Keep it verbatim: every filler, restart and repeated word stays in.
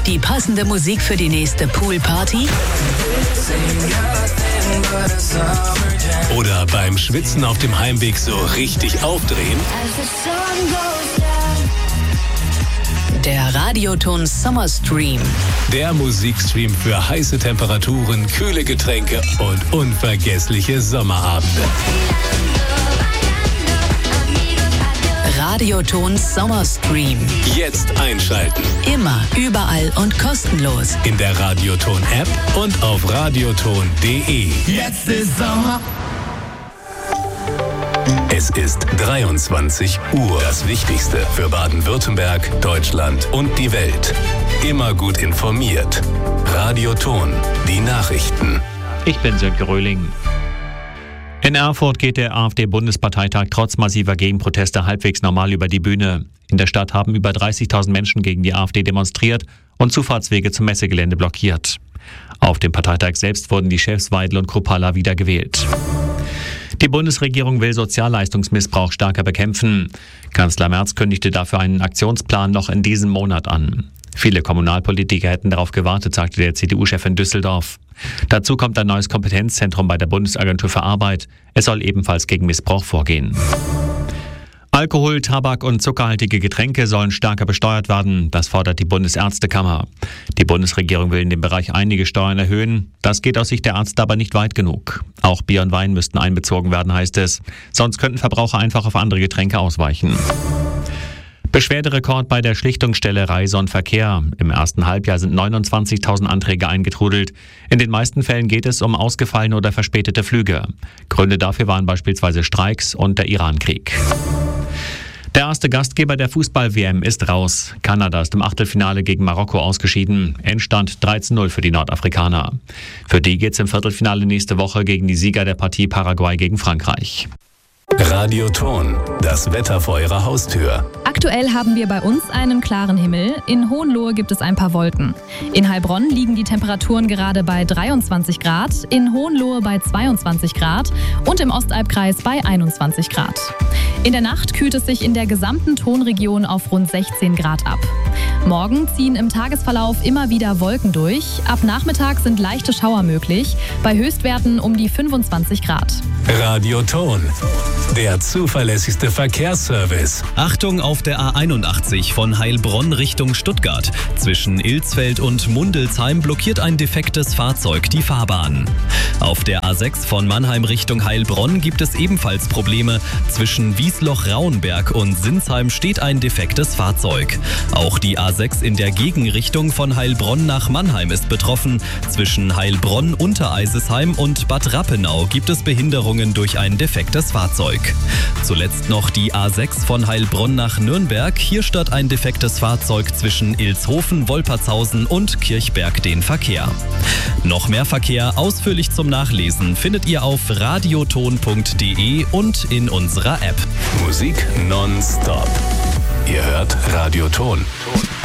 Die passende Musik für die nächste Poolparty? Oder beim Schwitzen auf dem Heimweg so richtig aufdrehen? Der Radioton Summer Stream. Der Musikstream für heiße Temperaturen, kühle Getränke und unvergessliche Sommerabende. Radioton Summer Stream. Jetzt einschalten. Immer, überall und kostenlos. In der Radioton-App und auf radioton punkt de. Jetzt ist Sommer. Es ist dreiundzwanzig Uhr. Das Wichtigste für Baden-Württemberg, Deutschland und die Welt. Immer gut informiert. Radioton, die Nachrichten. Ich bin Sönke Röhling. In Erfurt geht der AfD-Bundesparteitag trotz massiver Gegenproteste halbwegs normal über die Bühne. In der Stadt haben über dreißigtausend Menschen gegen die AfD demonstriert und Zufahrtswege zum Messegelände blockiert. Auf dem Parteitag selbst wurden die Chefs Weidel und Kruppalla wieder gewählt. Die Bundesregierung will Sozialleistungsmissbrauch stärker bekämpfen. Kanzler Merz kündigte dafür einen Aktionsplan noch in diesem Monat an. Viele Kommunalpolitiker hätten darauf gewartet, sagte der C D U-Chef in Düsseldorf. Dazu kommt ein neues Kompetenzzentrum bei der Bundesagentur für Arbeit. Es soll ebenfalls gegen Missbrauch vorgehen. Alkohol, Tabak und zuckerhaltige Getränke sollen stärker besteuert werden. Das fordert die Bundesärztekammer. Die Bundesregierung will in dem Bereich einige Steuern erhöhen. Das geht aus Sicht der Ärzte aber nicht weit genug. Auch Bier und Wein müssten einbezogen werden, heißt es. Sonst könnten Verbraucher einfach auf andere Getränke ausweichen. Beschwerderekord bei der Schlichtungsstelle Reise und Verkehr. Im ersten Halbjahr sind neunundzwanzigtausend Anträge eingetrudelt. In den meisten Fällen geht es um ausgefallene oder verspätete Flüge. Gründe dafür waren beispielsweise Streiks und der Irankrieg. Der erste Gastgeber der Fußball-W M ist raus. Kanada ist im Achtelfinale gegen Marokko ausgeschieden. Endstand dreizehn null für die Nordafrikaner. Für die geht's im Viertelfinale nächste Woche gegen die Sieger der Partie Paraguay gegen Frankreich. Radioton, das Wetter vor Ihrer Haustür. Aktuell haben wir bei uns einen klaren Himmel. In Hohenlohe gibt es ein paar Wolken. In Heilbronn liegen die Temperaturen gerade bei dreiundzwanzig Grad, in Hohenlohe bei zweiundzwanzig Grad und im Ostalbkreis bei einundzwanzig Grad. In der Nacht kühlt es sich in der gesamten Tonregion auf rund sechzehn Grad ab. Morgen ziehen im Tagesverlauf immer wieder Wolken durch. Ab Nachmittag sind leichte Schauer möglich, bei Höchstwerten um die fünfundzwanzig Grad. Radioton, der zuverlässigste Verkehrsservice. Achtung auf der A einundachtzig von Heilbronn Richtung Stuttgart. Zwischen Ilsfeld und Mundelsheim blockiert ein defektes Fahrzeug die Fahrbahn. Auf der A sechs von Mannheim Richtung Heilbronn gibt es ebenfalls Probleme. Zwischen Wiesloch-Rauenberg und Sinsheim steht ein defektes Fahrzeug. Auch die A sechs in der Gegenrichtung von Heilbronn nach Mannheim ist betroffen. Zwischen Heilbronn, Untereisesheim und Bad Rappenau gibt es Behinderungen durch ein defektes Fahrzeug. Zuletzt noch die A sechs von Heilbronn nach Nürnberg. Hier stört ein defektes Fahrzeug zwischen Ilshofen, Wolpertshausen und Kirchberg den Verkehr. Noch mehr Verkehr ausführlich zum Nachlesen findet ihr auf radioton punkt de und in unserer App. Musik nonstop. Ihr hört Radioton.